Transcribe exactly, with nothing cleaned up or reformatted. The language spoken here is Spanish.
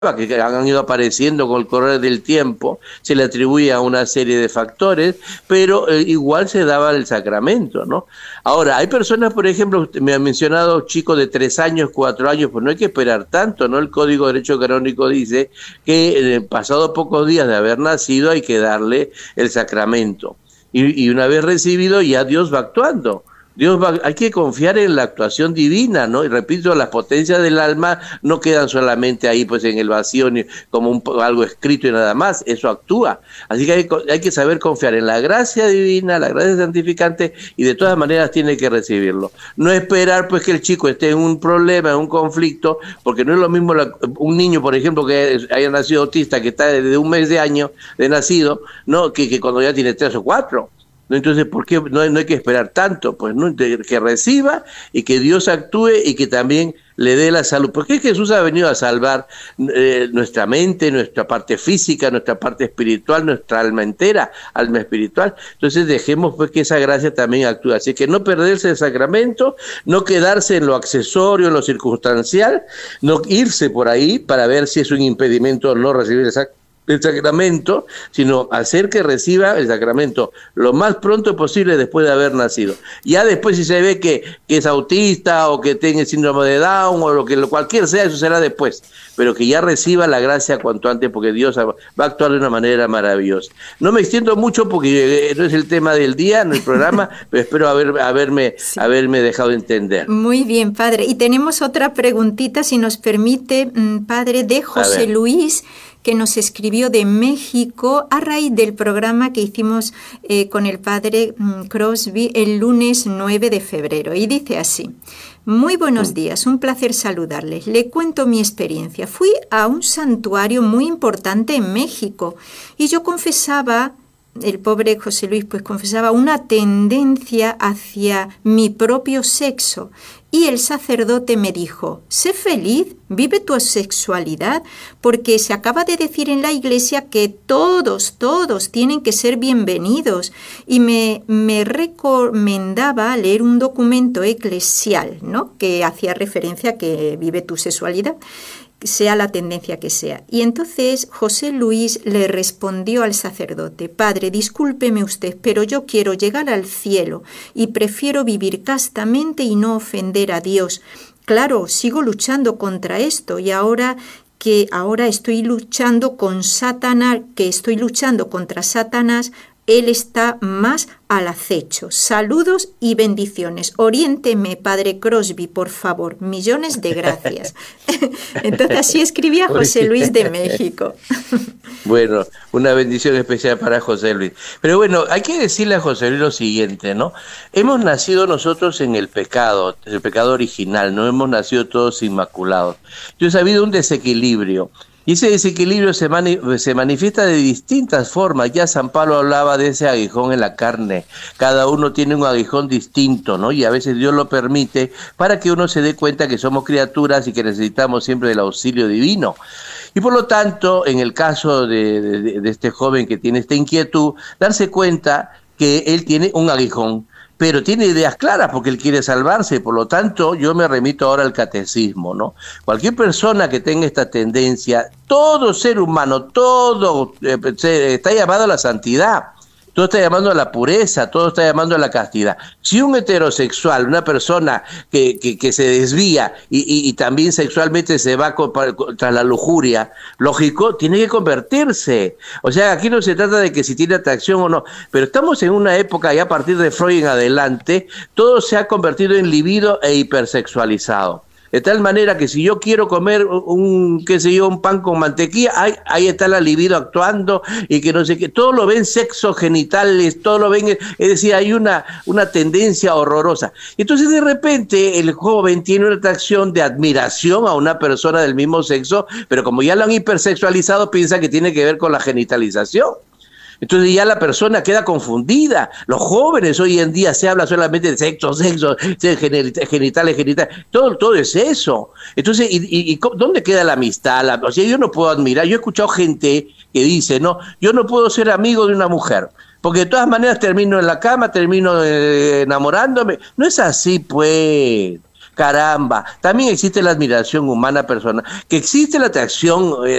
que han ido apareciendo con el correr del tiempo, se le atribuye a una serie de factores, pero eh, igual se daba el sacramento, ¿no? Ahora, hay personas, por ejemplo, me han mencionado chicos de tres años, cuatro años, pues no hay que esperar tanto, ¿no? El Código de Derecho Canónico dice que eh, pasado pocos días de haber nacido hay que darle el sacramento. Y, y una vez recibido ya Dios va actuando. Dios va, hay que confiar en la actuación divina, ¿no? Y repito, las potencias del alma no quedan solamente ahí pues en el vacío ni como un, algo escrito y nada más, eso actúa. Así que hay, hay que saber confiar en la gracia divina, la gracia santificante, y de todas maneras tiene que recibirlo. No esperar pues que el chico esté en un problema, en un conflicto, porque no es lo mismo la, un niño, por ejemplo, que haya nacido autista, que está desde un mes de año de nacido, no que, que cuando ya tiene tres o cuatro. Entonces, ¿por qué no hay, no hay que esperar tanto? Pues no, que reciba y que Dios actúe y que también le dé la salud. Porque Jesús ha venido a salvar eh, nuestra mente, nuestra parte física, nuestra parte espiritual, nuestra alma entera, alma espiritual. Entonces dejemos pues que esa gracia también actúe. Así que no perderse el sacramento, no quedarse en lo accesorio, en lo circunstancial, no irse por ahí para ver si es un impedimento o no recibir el sacramento. el sacramento, sino hacer que reciba el sacramento lo más pronto posible después de haber nacido. Ya después si se ve que, que es autista o que tiene síndrome de Down o lo que lo cualquier sea, eso será después, pero que ya reciba la gracia cuanto antes, porque Dios va a actuar de una manera maravillosa. No me extiendo mucho porque no es el tema del día en el programa, pero espero haber, haberme, sí. haberme dejado entender. Muy bien, padre. Y tenemos otra preguntita, si nos permite, padre, de José Luis, que nos escribió de México a raíz del programa que hicimos eh, con el padre mm, Crosby el lunes nueve de febrero. Y dice así: muy buenos días, un placer saludarles. Le cuento mi experiencia. Fui a un santuario muy importante en México y yo confesaba, el pobre José Luis pues confesaba una tendencia hacia mi propio sexo. Y el sacerdote me dijo: sé feliz, vive tu sexualidad, porque se acaba de decir en la iglesia que todos, todos tienen que ser bienvenidos. Y me, me recomendaba leer un documento eclesial, ¿no?, que hacía referencia a que vive tu sexualidad, sea la tendencia que sea. Y entonces José Luis le respondió al sacerdote: padre, discúlpeme usted, pero yo quiero llegar al cielo y prefiero vivir castamente y no ofender a Dios. Claro, sigo luchando contra esto y ahora que ahora estoy luchando con Satanás, que estoy luchando contra Satanás, él está más al acecho. Saludos y bendiciones. Oriénteme, padre Crosby, por favor. Millones de gracias. Entonces así escribía José Luis de México. Bueno, una bendición especial para José Luis. Pero bueno, hay que decirle a José Luis lo siguiente, ¿no? Hemos nacido nosotros en el pecado, el pecado original, no hemos nacido todos inmaculados. Entonces ha habido un desequilibrio. Y ese desequilibrio se, mani se manifiesta de distintas formas. Ya San Pablo hablaba de ese aguijón en la carne. Cada uno tiene un aguijón distinto, ¿no? Y a veces Dios lo permite para que uno se dé cuenta que somos criaturas y que necesitamos siempre del auxilio divino. Y por lo tanto, en el caso de, de, de este joven que tiene esta inquietud, darse cuenta que él tiene un aguijón, pero tiene ideas claras porque él quiere salvarse. Por lo tanto, yo me remito ahora al catecismo, ¿no? Cualquier persona que tenga esta tendencia, todo ser humano, todo eh, está llamado a la santidad, todo está llamando a la pureza, todo está llamando a la castidad. Si un heterosexual, una persona que, que, que se desvía y, y, y también sexualmente se va contra la lujuria, lógico, tiene que convertirse. O sea, aquí no se trata de que si tiene atracción o no, pero estamos en una época, ya a partir de Freud en adelante, todo se ha convertido en libido e hipersexualizado. De tal manera que si yo quiero comer un, qué sé yo, un pan con mantequilla, ahí, ahí está la libido actuando y que no sé qué, todo lo ven sexo genitales, todo lo ven, es decir, hay una, una tendencia horrorosa. Entonces de repente el joven tiene una atracción de admiración a una persona del mismo sexo, pero como ya lo han hipersexualizado, piensa que tiene que ver con la genitalización. Entonces ya la persona queda confundida. Los jóvenes hoy en día se habla solamente de sexo, sexo, genitales, genitales, todo, todo es eso. Entonces, ¿y, y, y dónde queda la amistad? La, o sea, yo no puedo admirar, yo he escuchado gente que dice, no, yo no puedo ser amigo de una mujer, porque de todas maneras termino en la cama, termino eh, enamorándome. No es así, pues. caramba, también existe la admiración humana personal, que existe la atracción eh,